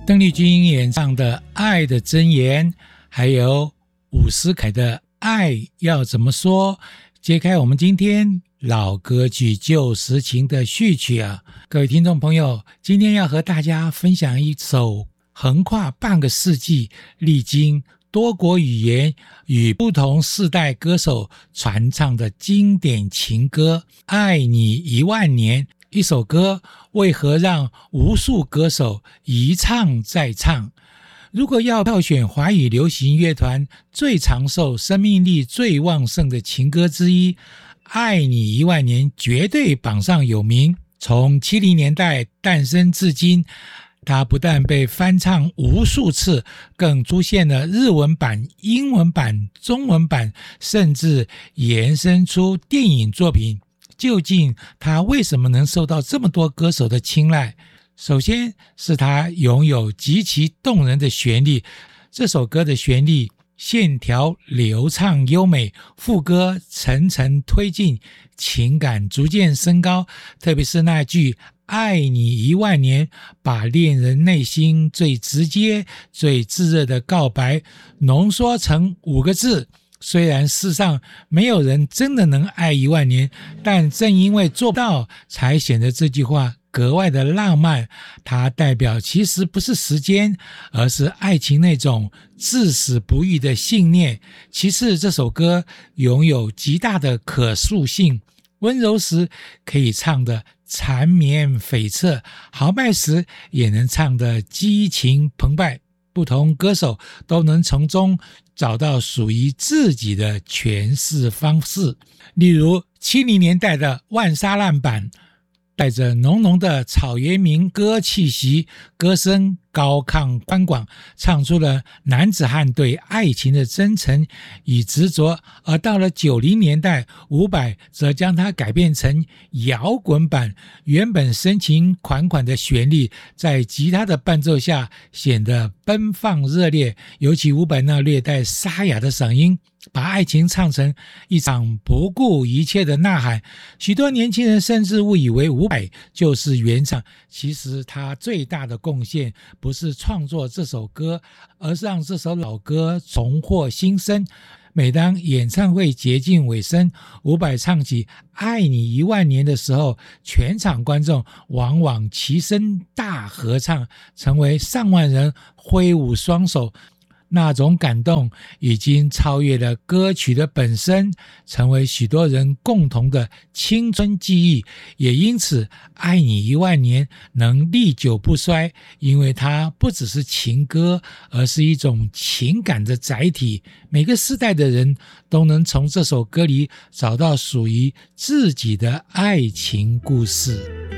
邓丽君演唱的《爱的箴言》，还有伍思凯的《爱要怎么说》，揭开我们今天老歌曲旧时情的序曲啊！各位听众朋友，今天要和大家分享一首横跨半个世纪，历经多国语言与不同世代歌手传唱的经典情歌《爱你10000年》。一首歌为何让无数歌手一唱再唱？如果要票选华语流行乐团最长寿、生命力最旺盛的情歌之一，《爱你10000年》绝对榜上有名。从70年代诞生至今，它不但被翻唱无数次，更出现了日文版、英文版、中文版，甚至延伸出电影作品。究竟它为什么能受到这么多歌手的青睐？首先是它拥有极其动人的旋律，这首歌的旋律线条流畅优美，副歌层层推进，情感逐渐升高，特别是那句爱你10000年，把恋人内心最直接最炙热的告白浓缩成5个字。虽然世上没有人真的能爱10000年，但正因为做不到，才显得这句话格外的浪漫。它代表其实不是时间，而是爱情那种至死不渝的信念。其次，这首歌拥有极大的可塑性，温柔时可以唱得缠绵悱恻，豪迈时也能唱得激情澎湃。不同歌手都能从中找到属于自己的诠释方式。例如70年代的万沙烂版，带着浓浓的草原民歌气息，歌声高亢宽广，唱出了男子汉对爱情的真诚与执着。而到了90年代，伍佰则将它改编成摇滚版，原本深情款款的旋律在吉他的伴奏下显得奔放热烈，尤其伍佰那略带沙哑的嗓音，把爱情唱成一场不顾一切的呐喊。许多年轻人甚至误以为伍佰就是原唱，其实他最大的贡献不是创作这首歌，而是让这首老歌重获新生。每当演唱会接近尾声，伍佰唱起《爱你10000年》的时候，全场观众往往齐声大合唱，成为上万人挥舞双手。那种感动已经超越了歌曲的本身，成为许多人共同的青春记忆。也因此爱你10000年能历久不衰，因为它不只是情歌，而是一种情感的载体。每个世代的人都能从这首歌里找到属于自己的爱情故事。